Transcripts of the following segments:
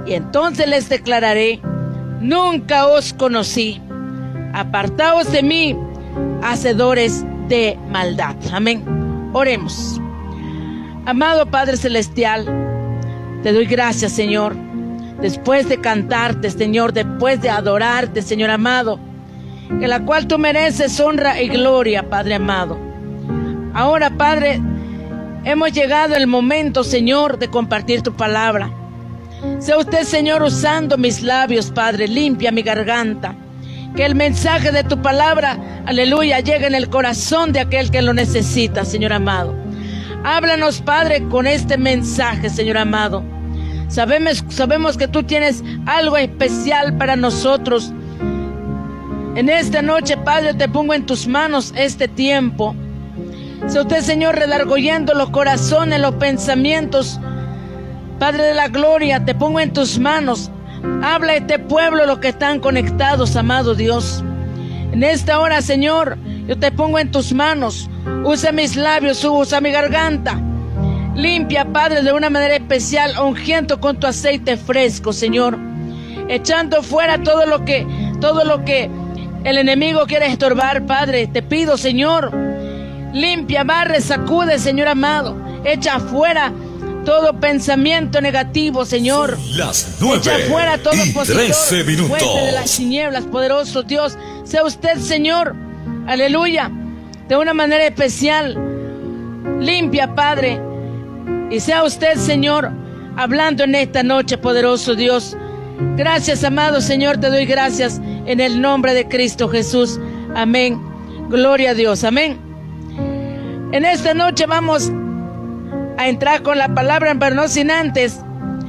Y entonces les declararé: nunca os conocí. Apartaos de mí, hacedores de maldad. Amén. Oremos. Amado Padre Celestial, te doy gracias, Señor. Después de cantarte, Señor, después de adorarte, Señor amado, en la cual tú mereces honra y gloria, Padre amado. Ahora, Padre, hemos llegado al momento, Señor, de compartir tu palabra. Sea usted, Señor, usando mis labios, Padre, limpia mi garganta. Que el mensaje de tu palabra, aleluya, llegue en el corazón de aquel que lo necesita, Señor amado. Háblanos, Padre, con este mensaje, Señor amado. Sabemos que tú tienes algo especial para nosotros. En esta noche, Padre, te pongo en tus manos este tiempo. Sea usted, Señor, redarguyendo los corazones, los pensamientos. Padre de la gloria, te pongo en tus manos. Habla a este pueblo, los que están conectados, amado Dios. En esta hora, Señor, yo te pongo en tus manos. Usa mis labios, usa mi garganta. Limpia, Padre, de una manera especial, ungiendo con tu aceite fresco, Señor. Echando fuera todo lo que el enemigo quiere estorbar, Padre. Te pido, Señor, limpia, barre, sacude, Señor amado. Echa fuera todo pensamiento negativo, Señor. Las 9 echa fuera todo y 13 minutos. Fuente de las tinieblas, poderoso Dios. Sea usted, Señor, aleluya, de una manera especial. Limpia, Padre. Y sea usted, Señor, hablando en esta noche, poderoso Dios. Gracias, amado Señor, te doy gracias en el nombre de Cristo Jesús. Amén. Gloria a Dios. Amén. En esta noche vamos a entrar con la palabra, pero no sin antes.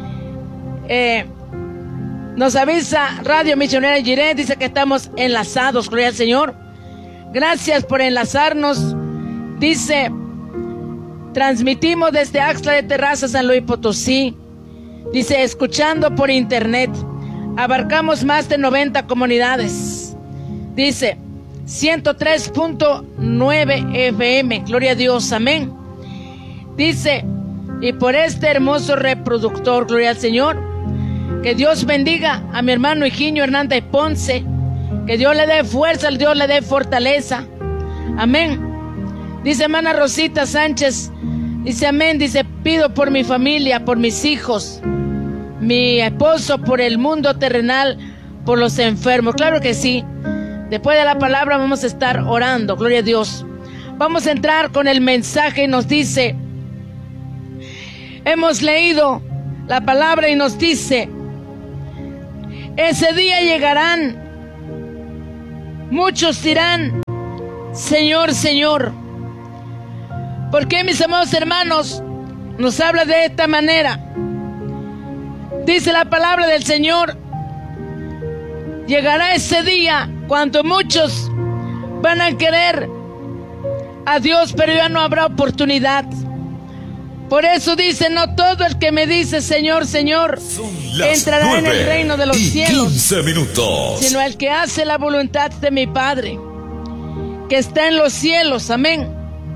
Nos avisa Radio Misionera Jiré, dice que estamos enlazados, gloria al Señor. Gracias por enlazarnos. Dice: transmitimos desde Axtla de Terraza, San Luis Potosí. Dice: escuchando por internet. Abarcamos más de 90 comunidades. Dice: 103.9 FM. Gloria a Dios, amén. Dice: y por este hermoso reproductor, gloria al Señor. Que Dios bendiga a mi hermano Higinio Hernández Ponce. Que Dios le dé fuerza, Dios le dé fortaleza. Amén. Dice hermana Rosita Sánchez, dice amén, dice: pido por mi familia, por mis hijos, mi esposo, por el mundo terrenal, por los enfermos. Claro que sí. Después de la palabra vamos a estar orando, gloria a Dios. Vamos a entrar con el mensaje y nos dice, hemos leído la palabra y nos dice: ese día llegarán, muchos dirán: Señor, Señor. ¿Por qué, mis amados hermanos, nos habla de esta manera? Dice la palabra del Señor: llegará ese día cuando muchos van a querer a Dios, pero ya no habrá oportunidad. Por eso dice: no todo el que me dice Señor, Señor, entrará en el reino de los cielos, 15 minutos. sino el que hace la voluntad de mi Padre, que está en los cielos. Amén.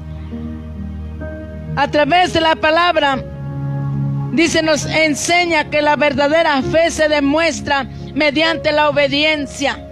A través de la palabra, dice, nos enseña que la verdadera fe se demuestra mediante la obediencia.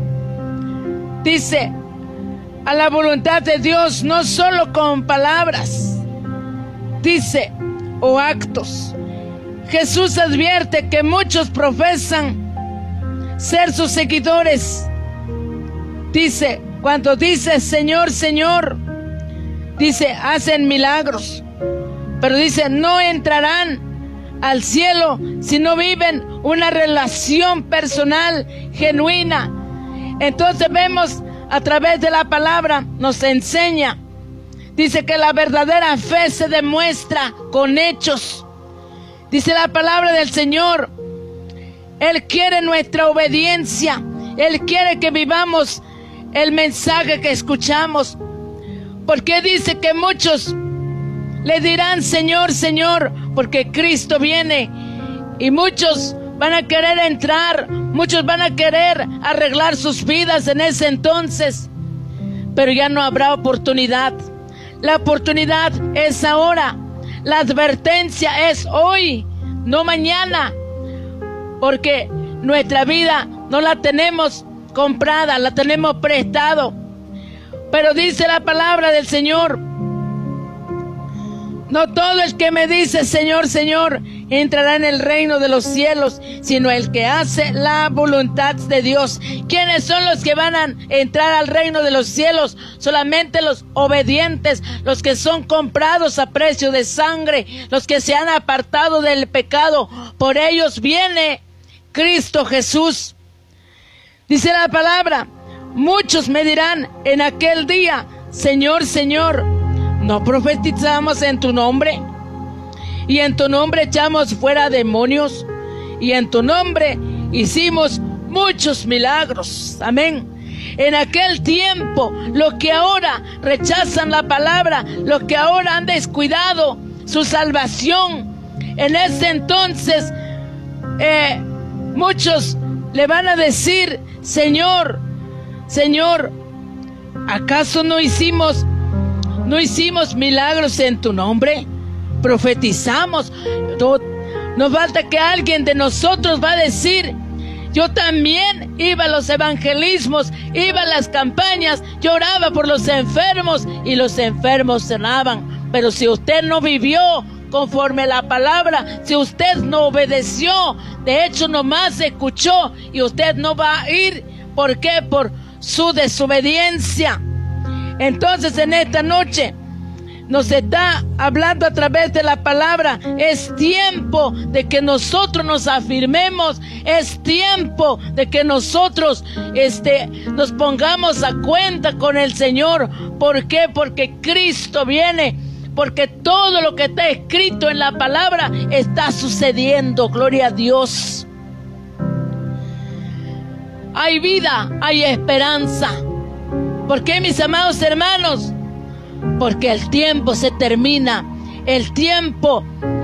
Dice, a la voluntad de Dios, no solo con palabras, dice, o actos. Jesús advierte que muchos profesan ser sus seguidores. Dice, cuando dice Señor, Señor, dice, hacen milagros, pero dice, no entrarán al cielo si no viven una relación personal genuina. Entonces vemos a través de la palabra, nos enseña, dice que la verdadera fe se demuestra con hechos. Dice la palabra del Señor, Él quiere nuestra obediencia, Él quiere que vivamos el mensaje que escuchamos. Porque dice que muchos le dirán Señor, Señor, porque Cristo viene y muchos van a querer entrar, muchos van a querer arreglar sus vidas en ese entonces, pero ya no habrá oportunidad. La oportunidad es ahora, la advertencia es hoy, no mañana. porque nuestra vida no la tenemos comprada, la tenemos prestado. Pero dice la palabra del Señor: no todo el que me dice Señor, Señor, entrará en el reino de los cielos, sino el que hace la voluntad de Dios. ¿Quiénes son los que van a entrar al reino de los cielos? Solamente los obedientes, los que son comprados a precio de sangre, los que se han apartado del pecado. Por ellos viene Cristo Jesús. Dice la palabra: muchos me dirán en aquel día, Señor, Señor, ¿no profetizamos en tu nombre? Y en tu nombre echamos fuera demonios, y en tu nombre hicimos muchos milagros. Amén. En aquel tiempo, los que ahora rechazan la palabra, los que ahora han descuidado su salvación, en ese entonces muchos le van a decir: Señor, Señor, ¿acaso no hicimos milagros en tu nombre? Profetizamos. No falta que alguien de nosotros va a decir: yo también iba a los evangelismos, iba a las campañas, lloraba por los enfermos y los enfermos sanaban. Pero si usted no vivió conforme la palabra, si usted no obedeció, de hecho nomás escuchó, y usted no va a ir. ¿Por qué? Por su desobediencia. Entonces, en esta noche nos está hablando a través de la palabra. Es tiempo de que nosotros nos afirmemos. Es tiempo de que nosotros nos pongamos a cuenta con el Señor. ¿Por qué? Porque Cristo viene. Porque todo lo que está escrito en la palabra está sucediendo. Gloria a Dios. Hay vida, hay esperanza. ¿Por qué, mis amados hermanos? Porque el tiempo se termina. El tiempo,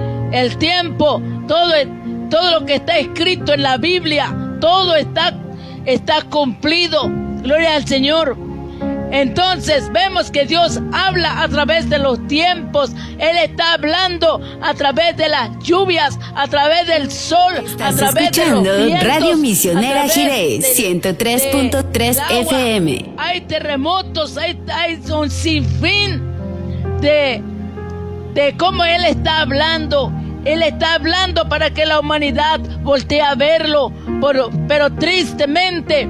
todo lo que está escrito en la Biblia, todo está cumplido. Gloria al Señor. Entonces vemos que Dios habla a través de los tiempos. Él está hablando a través de las lluvias, a través del sol, a través de los vientos. Radio Misionera Jiré 103.3 FM. Hay terremotos, hay un sinfín de cómo Él está hablando. Él está hablando para que la humanidad voltee a verlo. Pero tristemente,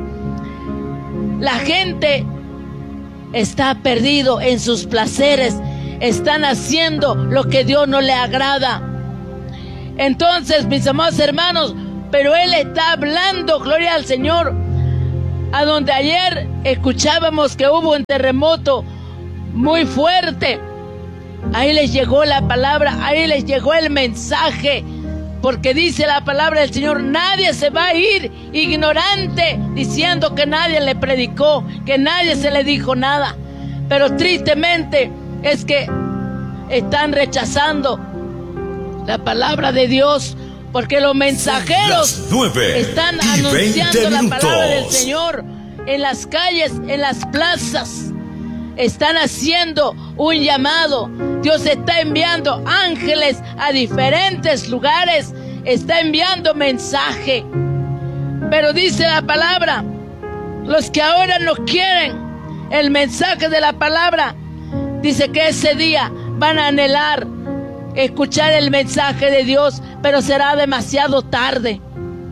la gente está perdido en sus placeres. Están haciendo lo que Dios no le agrada. Entonces, mis amados hermanos, pero Él está hablando, gloria al Señor. A donde ayer escuchábamos que hubo un terremoto muy fuerte, ahí les llegó la palabra, ahí les llegó el mensaje. Porque dice la palabra del Señor: nadie se va a ir ignorante diciendo que nadie le predicó, que nadie se le dijo nada. Pero tristemente es que están rechazando la palabra de Dios, porque los mensajeros están anunciando la palabra del Señor en las calles, en las plazas. Están haciendo un llamado. Dios está enviando ángeles a diferentes lugares. Está enviando mensaje. Pero dice la palabra: los que ahora no quieren el mensaje de la palabra, dice que ese día van a anhelar escuchar el mensaje de Dios, pero será demasiado tarde.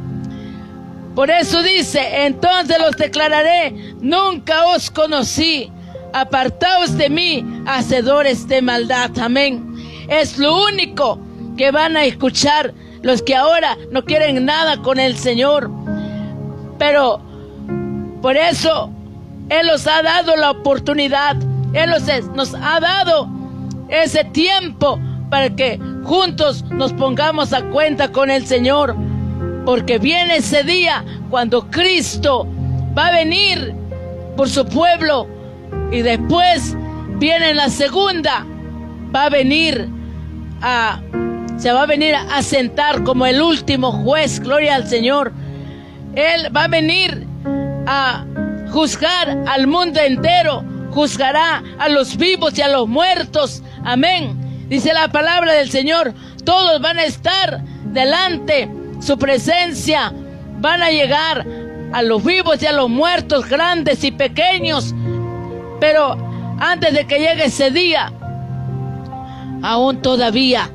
Por eso dice: entonces los declararé: nunca os conocí. Apartaos de mí, hacedores de maldad. Amén. Es lo único que van a escuchar los que ahora no quieren nada con el Señor. Pero por eso Él nos ha dado la oportunidad. Él nos ha dado ese tiempo para que juntos nos pongamos a cuenta con el Señor. Porque viene ese día cuando Cristo va a venir por su pueblo. Y después viene la segunda. Se va a venir a sentar como el último juez. Gloria al Señor. Él va a venir a juzgar al mundo entero. Juzgará a los vivos y a los muertos. Amén. Dice la palabra del Señor: todos van a estar delante su presencia van a llegar a los vivos y a los muertos, grandes y pequeños. Pero antes de que llegue ese día, aún todavía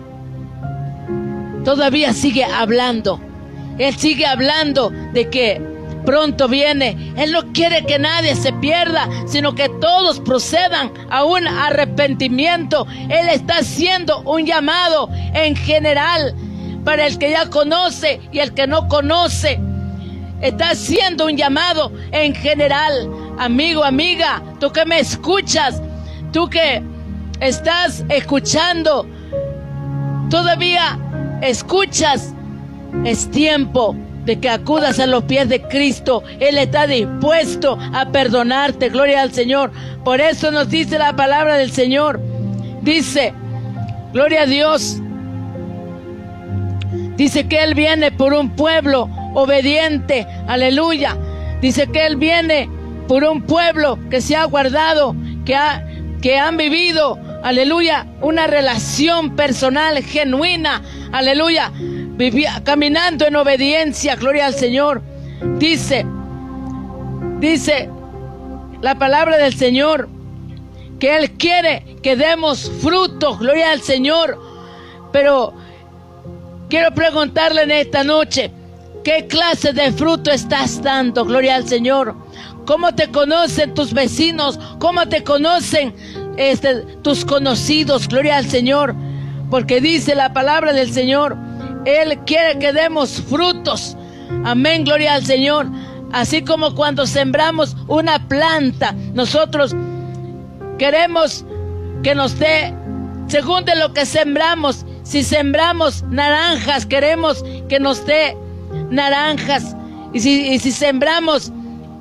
sigue hablando. Él sigue hablando de que pronto viene. Él no quiere que nadie se pierda, sino que todos procedan a un arrepentimiento. Él está haciendo un llamado en general para el que ya conoce y el que no conoce. Está haciendo un llamado en general. Amigo, amiga, tú que me escuchas, tú que estás escuchando, todavía escuchas, es tiempo de que acudas a los pies de Cristo. Él está dispuesto a perdonarte. Gloria al Señor. Por eso nos dice la palabra del Señor. Dice, gloria a Dios, dice que Él viene por un pueblo obediente. Aleluya. Dice que Él viene por un pueblo que se ha guardado, que han vivido, aleluya, una relación personal genuina. Aleluya. Vivía caminando en obediencia, gloria al Señor. Dice la palabra del Señor que Él quiere que demos frutos, gloria al Señor. Pero quiero preguntarle en esta noche, ¿qué clase de fruto estás dando, gloria al Señor? ¿Cómo te conocen tus vecinos? ¿Cómo te conocen tus conocidos, gloria al Señor? Porque dice la palabra del Señor, Él quiere que demos frutos. Amén, gloria al Señor. Así como cuando sembramos una planta, nosotros queremos que nos dé según de lo que sembramos. Si sembramos naranjas, queremos que nos dé naranjas. Y si sembramos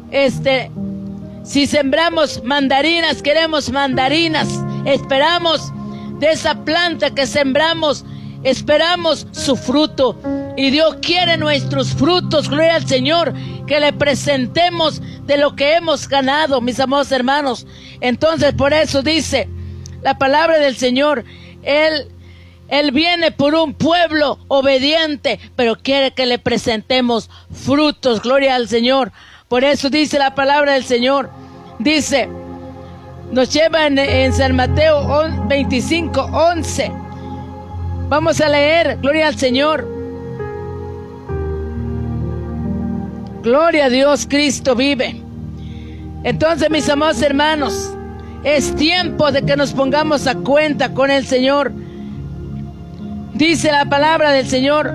mandarinas, queremos mandarinas. Esperamos de esa planta que sembramos, esperamos su fruto. Y Dios quiere nuestros frutos, gloria al Señor, que le presentemos de lo que hemos ganado, mis amados hermanos. Entonces, por eso dice la palabra del Señor, Él viene por un pueblo obediente, pero quiere que le presentemos frutos, gloria al Señor. Por eso dice la palabra del Señor, dice, nos lleva en San Mateo 25:11. Vamos a leer, gloria al Señor. Gloria a Dios, Cristo vive. Entonces, mis amados hermanos, es tiempo de que nos pongamos a cuenta con el Señor. Dice la palabra del Señor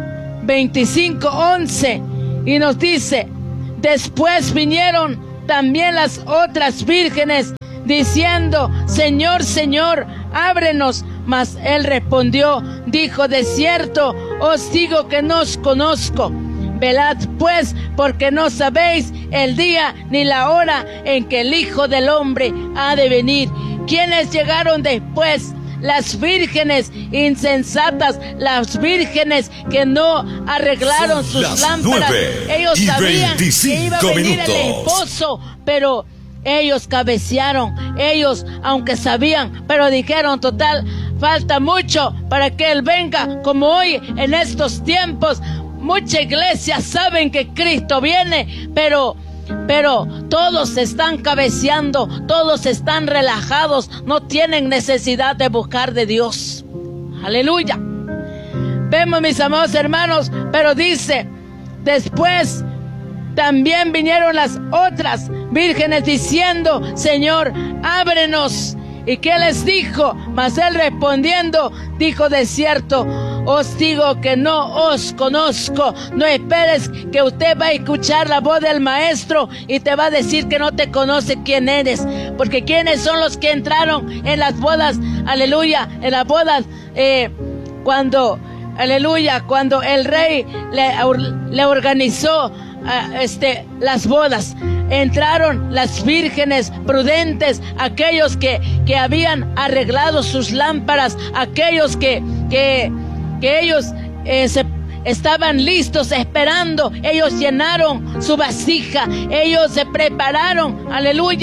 25:11 y nos dice, después vinieron también las otras vírgenes diciendo, Señor, Señor, ábrenos. Mas Él respondió, dijo, de cierto os digo que no os conozco. Velad pues, porque no sabéis el día ni la hora en que el Hijo del Hombre ha de venir. ¿Quiénes llegaron después? Las vírgenes insensatas, las vírgenes que no arreglaron sus lámparas. Ellos sabían que iba a venir el esposo, pero ellos cabecearon. Ellos, aunque sabían, pero dijeron, total, falta mucho para que Él venga. Como hoy en estos tiempos, muchas iglesias saben que Cristo viene, pero todos están cabeceando, todos están relajados, no tienen necesidad de buscar de Dios. Aleluya. Vemos, mis amados hermanos, pero dice, después también vinieron las otras vírgenes diciendo, Señor, ábrenos. ¿Y qué les dijo? Mas Él respondiendo, dijo, de cierto os digo que no os conozco. No esperes que usted va a escuchar la voz del maestro y te va a decir que no te conoce quién eres. Porque quiénes son los que entraron en las bodas, aleluya, en las bodas, cuando el rey le organizó las bodas. Entraron las vírgenes prudentes, aquellos que habían arreglado sus lámparas, aquellos que ellos estaban listos esperando. Ellos llenaron su vasija, ellos se prepararon, aleluya,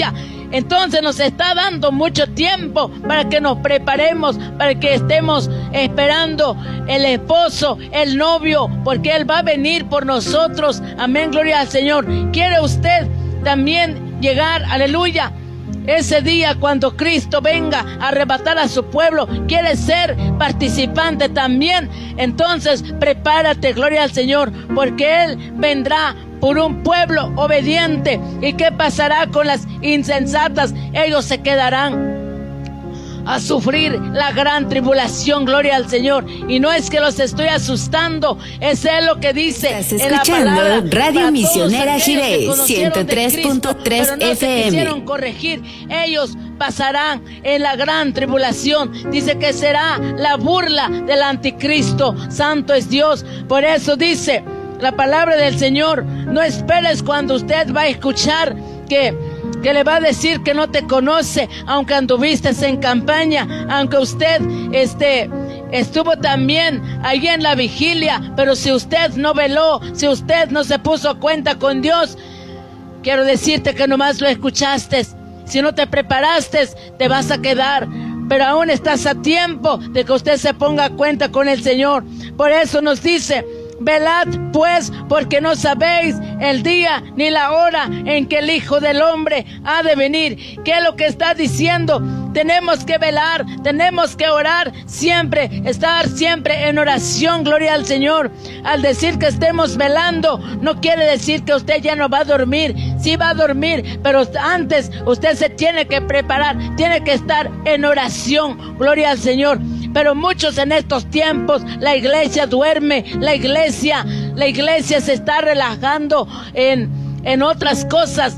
Entonces nos está dando mucho tiempo para que nos preparemos, para que estemos esperando el esposo, el novio, porque Él va a venir por nosotros. Amén, gloria al Señor. ¿Quiere usted también llegar, aleluya, ese día cuando Cristo venga a arrebatar a su pueblo? ¿Quieres ser participante también? Entonces prepárate, gloria al Señor, porque Él vendrá por un pueblo obediente. ¿Y qué pasará con las insensatas? Ellos se quedarán a sufrir la gran tribulación, gloria al Señor. Y no es que los estoy asustando, es lo que dice. Estás escuchando Radio Misionera Jireh 103.3 no FM. Se quisieron corregir, ellos pasarán en la gran tribulación. Dice que será la burla del anticristo. Santo es Dios. Por eso dice la palabra del Señor: no esperes cuando usted va a escuchar que le va a decir que no te conoce, aunque anduviste en campaña, aunque usted estuvo también allí en la vigilia, pero si usted no veló, si usted no se puso cuenta con Dios, quiero decirte que nomás lo escuchaste. Si no te preparaste, te vas a quedar. Pero aún estás a tiempo de que usted se ponga a cuenta con el Señor. Por eso nos dice: velad pues, porque no sabéis el día ni la hora en que el Hijo del Hombre ha de venir. ¿Qué es lo que está diciendo? Tenemos que velar, tenemos que orar siempre, estar siempre en oración, gloria al Señor. Al decir que estemos velando, no quiere decir que usted ya no va a dormir. Sí va a dormir, pero antes usted se tiene que preparar, tiene que estar en oración, gloria al Señor. Pero muchos en estos tiempos, la iglesia duerme, la iglesia se está relajando en otras cosas,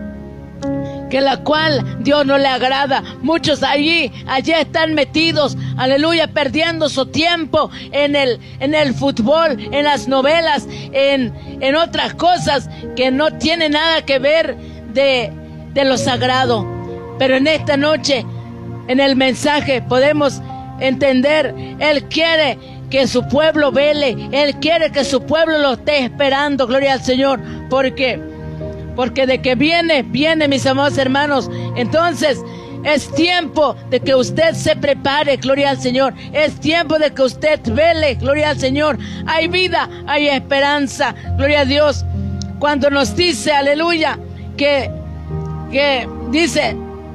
que la cual Dios no le agrada. Muchos allí están metidos, aleluya, perdiendo su tiempo en el fútbol, en las novelas, en otras cosas que no tienen nada que ver de lo sagrado. Pero en esta noche, en el mensaje, podemos entender: Él quiere que su pueblo vele, Él quiere que su pueblo lo esté esperando, gloria al Señor, porque de que viene, mis amados hermanos. Entonces es tiempo de que usted se prepare, gloria al Señor. Es tiempo de que usted vele, gloria al Señor. Hay vida, hay esperanza, gloria a Dios. Cuando nos dice, aleluya, que dice,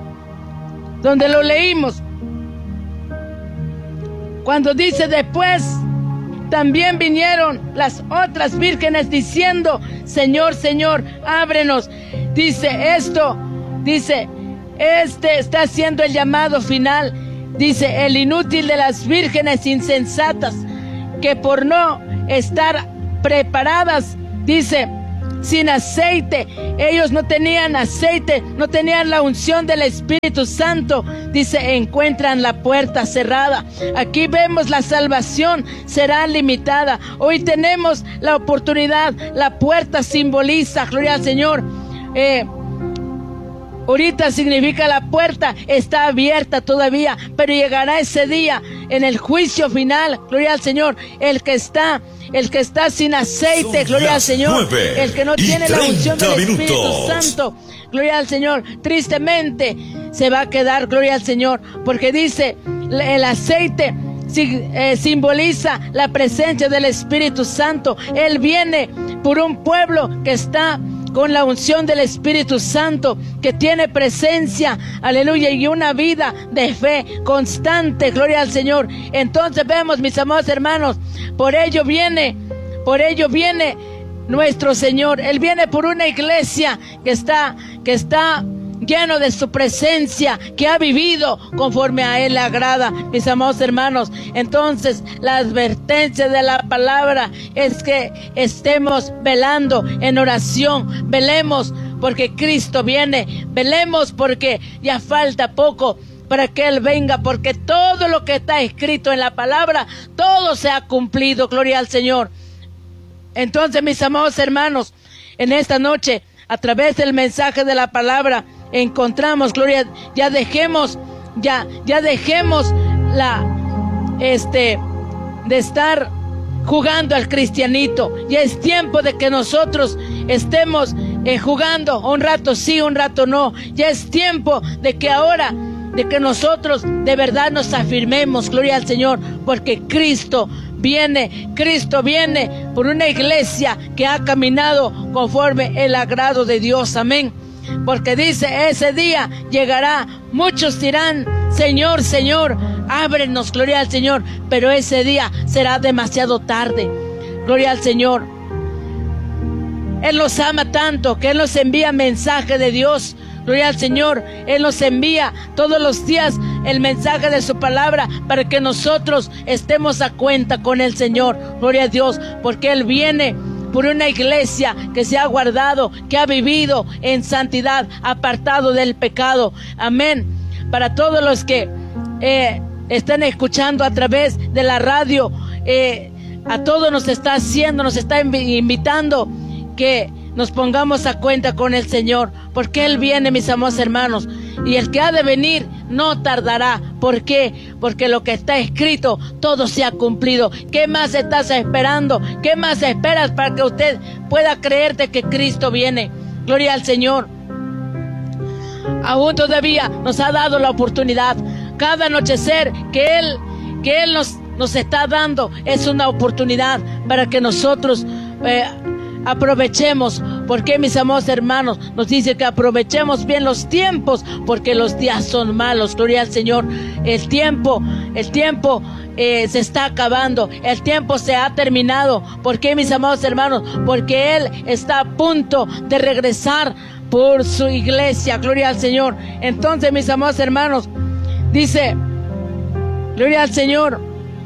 donde lo leímos, cuando dice: después también vinieron las otras vírgenes diciendo: Señor, Señor, ábrenos. Dice esto, está haciendo el llamado final. Dice: el inútil de las vírgenes insensatas, que por no estar preparadas, dice, sin aceite, ellos no tenían aceite, no tenían la unción del Espíritu Santo, dice, encuentran la puerta cerrada. Aquí vemos la salvación será limitada. Hoy tenemos la oportunidad, la puerta simboliza, gloria al Señor. Ahorita significa la puerta está abierta todavía, pero llegará ese día en el juicio final, gloria al Señor. El que está sin aceite, gloria al Señor. El que no tiene la unción del Espíritu Santo, gloria al Señor, tristemente se va a quedar, gloria al Señor, porque dice, el aceite simboliza la presencia del Espíritu Santo. Él viene por un pueblo que está con la unción del Espíritu Santo, que tiene presencia, aleluya, y una vida de fe constante, gloria al Señor. Entonces vemos, mis amados hermanos, por ello viene nuestro Señor. Él viene por una iglesia que está lleno de su presencia, que ha vivido conforme a Él le agrada, mis amados hermanos. Entonces, la advertencia de la palabra es que estemos velando en oración. Velemos porque Cristo viene. Velemos porque ya falta poco para que Él venga, porque todo lo que está escrito en la palabra, todo se ha cumplido, gloria al Señor. Entonces, mis amados hermanos, en esta noche, a través del mensaje de la palabra, encontramos, gloria, ya dejemos de estar jugando al cristianito. Ya es tiempo de que nosotros estemos jugando, un rato sí, un rato no. Ya es tiempo de que ahora, de que nosotros de verdad nos afirmemos, gloria al Señor, porque Cristo viene por una iglesia que ha caminado conforme el agrado de Dios, amén. Porque dice, ese día llegará, muchos dirán, Señor, Señor, ábrenos, gloria al Señor, pero ese día será demasiado tarde, gloria al Señor. Él nos ama tanto que Él nos envía mensaje de Dios, gloria al Señor. Él nos envía todos los días el mensaje de su palabra para que nosotros estemos a cuenta con el Señor, gloria a Dios, porque Él viene por una iglesia que se ha guardado, que ha vivido en santidad, apartado del pecado, amén. Para todos los que están escuchando a través de la radio, a todos nos está invitando que nos pongamos a cuenta con el Señor, porque Él viene, mis amados hermanos, y el que ha de venir no tardará. ¿Por qué? Porque lo que está escrito, todo se ha cumplido. ¿Qué más estás esperando? ¿Qué más esperas para que usted pueda creerte que Cristo viene? Gloria al Señor. Aún todavía nos ha dado la oportunidad. Cada anochecer que Él nos está dando es una oportunidad para que nosotros aprovechemos. Porque, mis amados hermanos, nos dice que aprovechemos bien los tiempos, porque los días son malos, gloria al Señor. El tiempo se está acabando, el tiempo se ha terminado. ¿Por qué, mis amados hermanos? Porque Él está a punto de regresar por su iglesia, gloria al Señor. Entonces, mis amados hermanos, dice, gloria al Señor,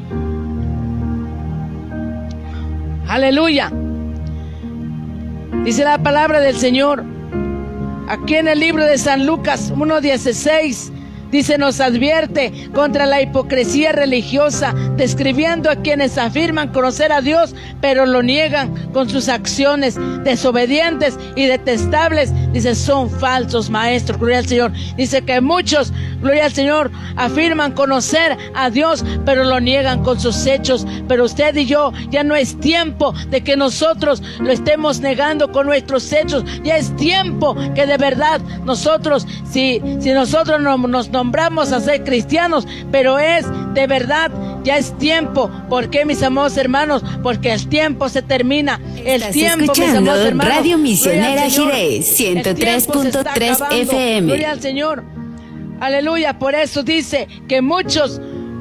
aleluya. Dice la palabra del Señor, aquí en el libro de San Lucas 1:16, dice, nos advierte contra la hipocresía religiosa, describiendo a quienes afirman conocer a Dios, pero lo niegan con sus acciones desobedientes y detestables. Dice, son falsos maestros, gloria al Señor. Dice que muchos, gloria al Señor, afirman conocer a Dios, pero lo niegan con sus hechos. Pero usted y yo, ya no es tiempo de que nosotros lo estemos negando con nuestros hechos. Ya es tiempo que de verdad nosotros, si nosotros nos nombramos a ser cristianos, pero es de verdad, ya es tiempo. ¿Por qué, mis amados hermanos? Porque el tiempo se termina. El tiempo, mis amados hermanos, Radio Misionera Jirés 103.3 FM. Gloria al Señor. Aleluya. Por eso dice que muchos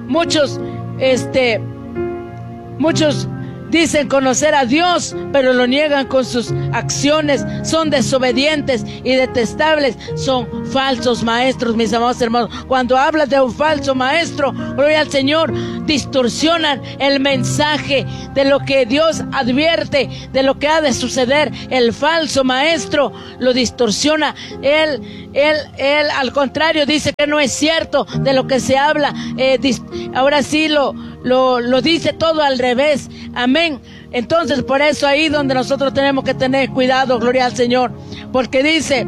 dicen conocer a Dios, pero lo niegan con sus acciones. Son desobedientes y detestables. Son falsos maestros, mis amados hermanos. Cuando hablas de un falso maestro, gloria al Señor, distorsionan el mensaje de lo que Dios advierte, de lo que ha de suceder. El falso maestro lo distorsiona. Él al contrario dice que no es cierto de lo que se habla. Ahora sí lo dice todo al revés. Amén. Entonces, por eso ahí donde nosotros tenemos que tener cuidado, gloria al Señor. Porque dice,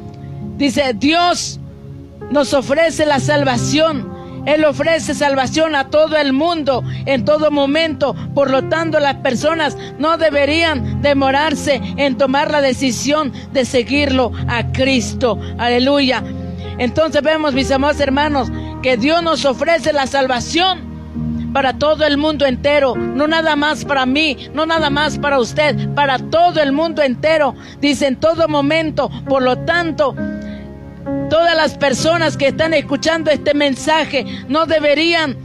Dios nos ofrece la salvación. Él ofrece salvación a todo el mundo en todo momento. Por lo tanto, las personas no deberían demorarse en tomar la decisión de seguirlo a Cristo. Aleluya. Entonces vemos, mis amados hermanos, que Dios nos ofrece la salvación para todo el mundo entero, no nada más para mí, no nada más para usted, para todo el mundo entero. Dice, en todo momento. Por lo tanto, todas las personas que están escuchando este mensaje no deberían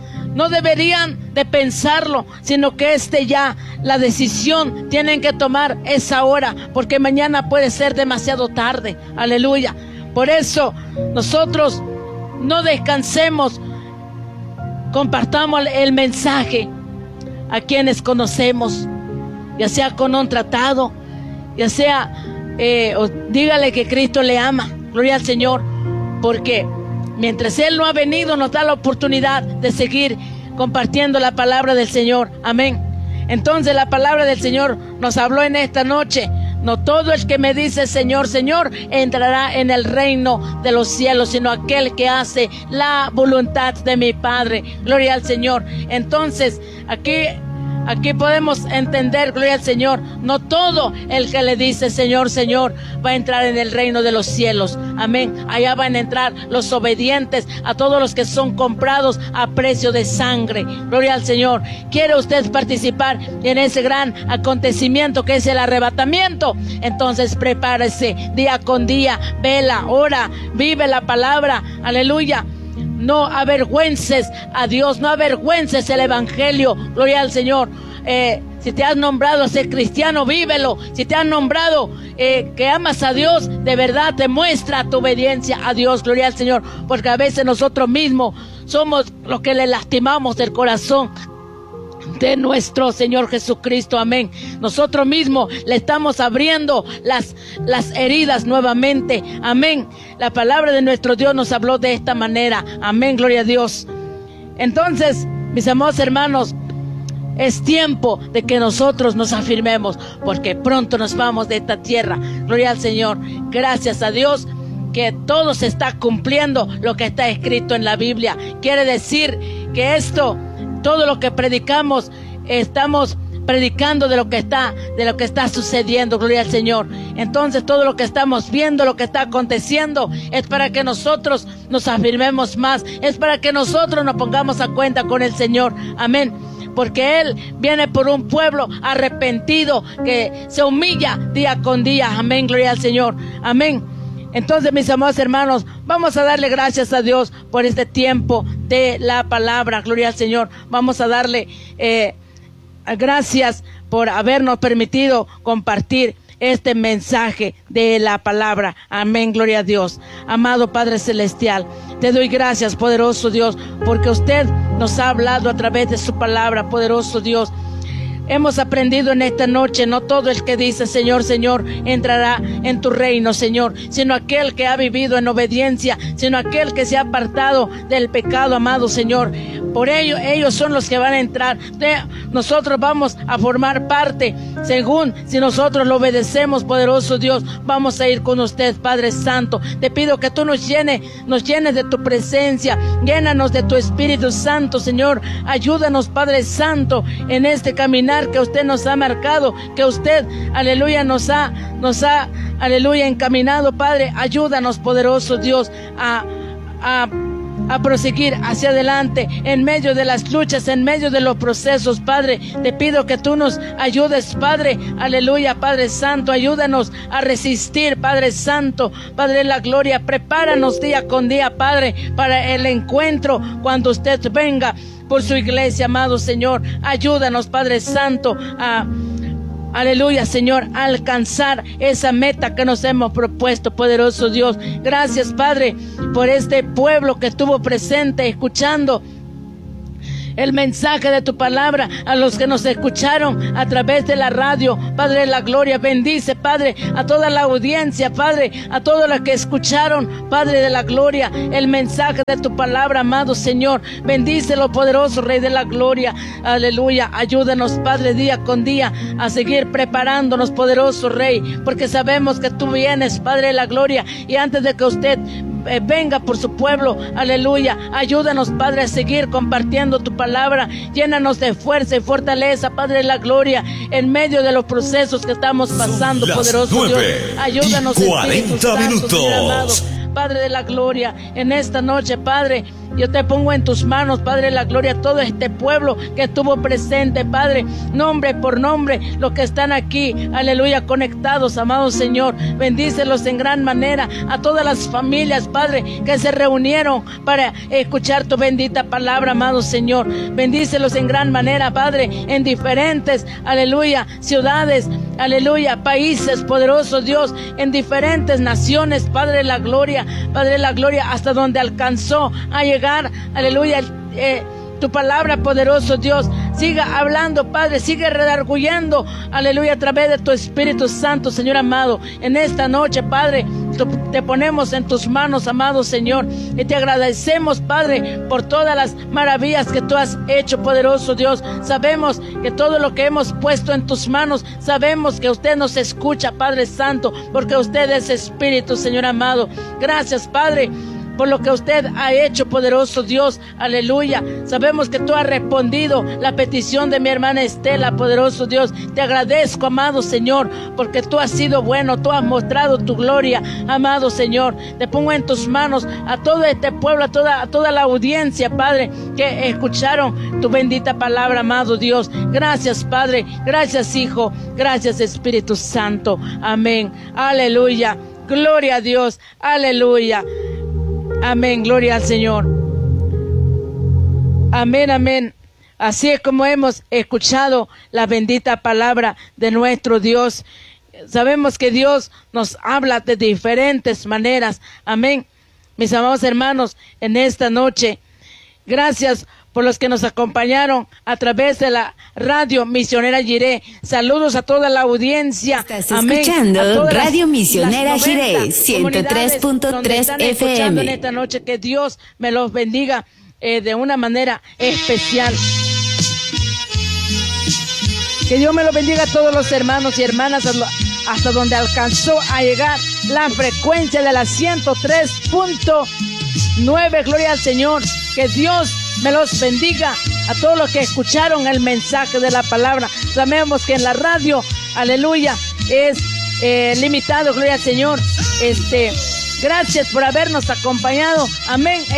de pensarlo, sino que la decisión tienen que tomar esa hora, porque mañana puede ser demasiado tarde. Aleluya. Por eso nosotros no descansemos, compartamos el mensaje a quienes conocemos, ya sea con un tratado, ya sea dígale que Cristo le ama, gloria al Señor, porque mientras Él no ha venido, nos da la oportunidad de seguir compartiendo la palabra del Señor. Amén. Entonces la palabra del Señor nos habló en esta noche. No todo el que me dice Señor, Señor, entrará en el reino de los cielos, sino aquel que hace la voluntad de mi Padre. Gloria al Señor. Entonces, aquí Aquí podemos entender, gloria al Señor, no todo el que le dice Señor, Señor, va a entrar en el reino de los cielos. Amén. Allá van a entrar los obedientes, a todos los que son comprados a precio de sangre. Gloria al Señor. ¿Quiere usted participar en ese gran acontecimiento que es el arrebatamiento? Entonces prepárese día con día, vela, ora, vive la palabra. Aleluya. No avergüences a Dios, no avergüences el evangelio. Gloria al Señor. Si te has nombrado a ser cristiano, vívelo. Si te has nombrado que amas a Dios, de verdad demuestra tu obediencia a Dios. Gloria al Señor. Porque a veces nosotros mismos somos los que le lastimamos el corazón de nuestro Señor Jesucristo. Amén. Nosotros mismos le estamos abriendo las heridas nuevamente. Amén. La palabra de nuestro Dios nos habló de esta manera. Amén. Gloria a Dios. Entonces, mis amados hermanos, es tiempo de que nosotros nos afirmemos, porque pronto nos vamos de esta tierra. Gloria al Señor. Gracias a Dios que todo se está cumpliendo lo que está escrito en la Biblia. Quiere decir que todo lo que predicamos, estamos predicando de lo que está sucediendo. Gloria al Señor. Entonces todo lo que estamos viendo, lo que está aconteciendo, es para que nosotros nos afirmemos más, es para que nosotros nos pongamos a cuenta con el Señor. Amén. Porque Él viene por un pueblo arrepentido que se humilla día con día. Amén. Gloria al Señor. Amén. Entonces, mis amados hermanos, vamos a darle gracias a Dios por este tiempo de la palabra. Gloria al Señor. Vamos a darle gracias por habernos permitido compartir este mensaje de la palabra. Amén, gloria a Dios. Amado Padre Celestial, te doy gracias, poderoso Dios, porque usted nos ha hablado a través de su palabra, poderoso Dios. Hemos aprendido en esta noche, no todo el que dice Señor, Señor, entrará en tu reino, Señor, sino aquel que ha vivido en obediencia, sino aquel que se ha apartado del pecado, amado Señor. Por ello, ellos son los que van a entrar. Nosotros vamos a formar parte, según si nosotros lo obedecemos, poderoso Dios, vamos a ir con usted, Padre Santo. Te pido que tú nos llenes de tu presencia, llénanos de tu Espíritu Santo, Señor. Ayúdanos, Padre Santo, en este caminar que usted nos ha marcado, que usted, aleluya, nos ha, aleluya, encaminado, Padre. Ayúdanos, poderoso Dios, a proseguir hacia adelante en medio de las luchas, en medio de los procesos, Padre. Te pido que tú nos ayudes, Padre, aleluya, Padre Santo. Ayúdanos a resistir, Padre Santo, Padre de la gloria. Prepáranos día con día, Padre, para el encuentro cuando usted venga por su iglesia, amado Señor. Ayúdanos, Padre Santo, aleluya, Señor, a alcanzar esa meta que nos hemos propuesto, poderoso Dios. Gracias, Padre, por este pueblo que estuvo presente, escuchando el mensaje de tu palabra, a los que nos escucharon a través de la radio, Padre de la gloria. Bendice, Padre, a toda la audiencia, Padre, a todos los que escucharon, Padre de la gloria, el mensaje de tu palabra, amado Señor. Bendícelo, poderoso Rey de la gloria, aleluya. Ayúdanos, Padre, día con día a seguir preparándonos, poderoso Rey, porque sabemos que tú vienes, Padre de la gloria, y antes de que usted venga por su pueblo, aleluya, ayúdanos, Padre, a seguir compartiendo tu palabra. Llénanos de fuerza y fortaleza, Padre de la gloria, en medio de los procesos que estamos pasando, poderoso Dios. Ayúdanos, Espíritu Santo, Señor amado, Padre de la gloria, en esta noche, Padre, yo te pongo en tus manos, Padre de la gloria, todo este pueblo que estuvo presente, Padre, nombre por nombre, los que están aquí, aleluya, conectados, amado Señor. Bendícelos en gran manera, a todas las familias, Padre, que se reunieron para escuchar tu bendita palabra, amado Señor. Bendícelos en gran manera, Padre, en diferentes, aleluya, ciudades, aleluya, países, poderoso Dios, en diferentes naciones, Padre de la gloria, hasta donde alcanzó a llegar, aleluya, tu palabra, poderoso Dios. Siga hablando, Padre, sigue redarguyendo, aleluya, a través de tu Espíritu Santo, Señor amado. En esta noche, Padre, te ponemos en tus manos, amado Señor, y te agradecemos, Padre, por todas las maravillas que tú has hecho, poderoso Dios. Sabemos que todo lo que hemos puesto en tus manos, sabemos que usted nos escucha, Padre Santo, porque usted es Espíritu, Señor amado. Gracias, Padre, por lo que usted ha hecho, poderoso Dios, aleluya. Sabemos que tú has respondido la petición de mi hermana Estela, poderoso Dios. Te agradezco, amado Señor, porque tú has sido bueno, tú has mostrado tu gloria, amado Señor. Te pongo en tus manos a todo este pueblo, a toda la audiencia, Padre, que escucharon tu bendita palabra, amado Dios. Gracias, Padre, gracias, Hijo, gracias, Espíritu Santo. Amén, aleluya, gloria a Dios, aleluya. Amén, gloria al Señor. Amén, amén. Así es como hemos escuchado la bendita palabra de nuestro Dios. Sabemos que Dios nos habla de diferentes maneras. Amén. Mis amados hermanos, en esta noche, gracias por los que nos acompañaron a través de la radio Misionera Jiré. Saludos a toda la audiencia. Estás escuchando Radio Misionera Jiré, 103.3 FM. En esta noche, que Dios me los bendiga de una manera especial. Que Dios me los bendiga a todos los hermanos y hermanas hasta donde alcanzó a llegar la frecuencia de la 103.9. Gloria al Señor. Que Dios me los bendiga a todos los que escucharon el mensaje de la palabra. Sabemos que en la radio, aleluya, es limitado, gloria al Señor. Gracias por habernos acompañado. Amén.